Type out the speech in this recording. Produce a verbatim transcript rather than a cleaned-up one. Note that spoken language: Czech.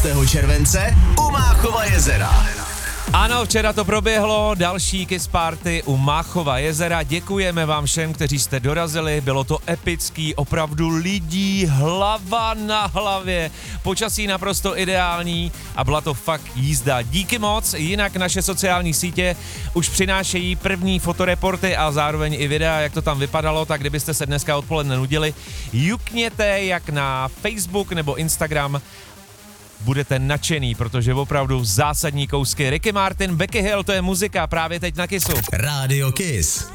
července u Máchova jezera. Ano, včera to proběhlo, další Kiss Party u Máchova jezera. Děkujeme vám všem, kteří jste dorazili, bylo to epický, opravdu lidí hlava na hlavě. Počasí naprosto ideální a byla to fakt jízda. Díky moc, jinak naše sociální sítě už přinášejí první fotoreporty a zároveň i videa, jak to tam vypadalo, tak kdybyste se dneska odpoledne nudili, jukněte jak na Facebook nebo Instagram, budete nadšený, protože opravdu zásadní kousky. Ricky Martin, Becky Hill, to je muzika právě teď na Kissu. Rádio Kiss.